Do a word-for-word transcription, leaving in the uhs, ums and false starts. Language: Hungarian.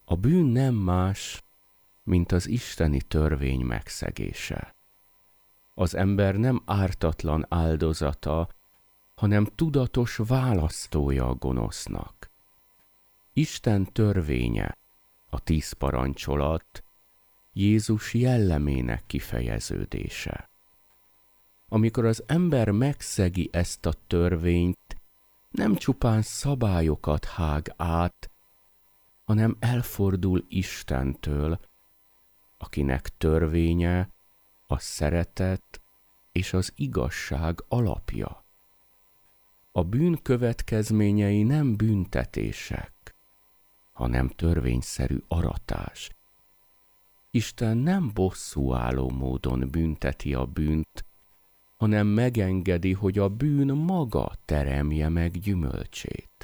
A bűn nem más, mint az isteni törvény megszegése. Az ember nem ártatlan áldozata, hanem tudatos választója a gonosznak. Isten törvénye, a tíz parancsolat, Jézus jellemének kifejeződése. Amikor az ember megszegi ezt a törvényt, nem csupán szabályokat hág át, hanem elfordul Istentől, akinek törvénye a szeretet és az igazság alapja. A bűn következményei nem büntetések, hanem törvényszerű aratás. Isten nem bosszúálló módon bünteti a bűnt, hanem megengedi, hogy a bűn maga teremje meg gyümölcsét.